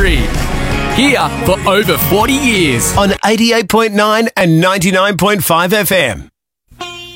country. Here for over 40 years on 88.9 and 99.5 FM.